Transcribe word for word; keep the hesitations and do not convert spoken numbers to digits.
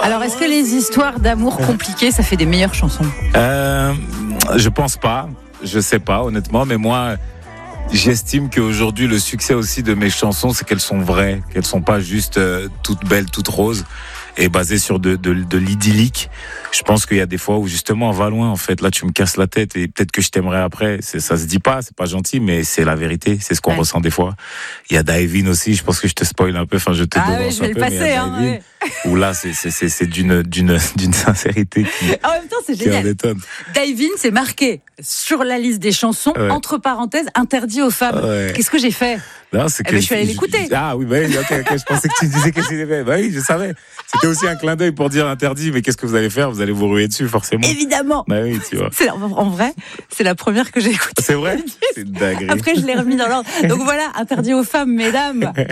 Alors, est-ce que les histoires d'amour compliquées, ça fait des meilleures chansons ? euh, Je pense pas. Je sais pas, honnêtement. Mais moi, j'estime qu'aujourd'hui, le succès aussi de mes chansons, c'est qu'elles sont vraies, qu'elles sont pas juste euh, toutes belles, toutes roses, et basées sur de, de, de l'idyllique. Je pense qu'il y a des fois où justement on va loin, en fait. Là, tu me casses la tête et peut-être que je t'aimerai après. C'est, ça se dit pas, c'est pas gentil, mais c'est la vérité. C'est ce qu'on ouais. ressent des fois. Il y a Divine aussi. Je pense que je te spoil un peu. Enfin, je te ah devance oui, je vais un le peu. passer, mais hein, Divine, ouais. où là, c'est, c'est, c'est, c'est d'une, d'une, d'une sincérité qui. En même temps, c'est génial. Divine, c'est marqué sur la liste des chansons, ouais. entre parenthèses, interdit aux femmes. Ouais. Qu'est-ce que j'ai fait? Non, c'est eh que ben, je suis allée l'écouter. Ah oui, bah oui, okay, okay, je pensais que tu disais qu'est-ce que c'était fait. Bah oui, je savais. C'était aussi un clin d'œil pour dire interdit, mais qu'est-ce que vous allez faire? Vous allez vous ruer dessus, forcément. Évidemment. Bah oui, tu vois. C'est, en vrai, c'est la première que j'ai écoutée. C'est vrai? C'est dingue. Après, je l'ai remis dans l'ordre. Donc voilà, interdit aux femmes, mesdames.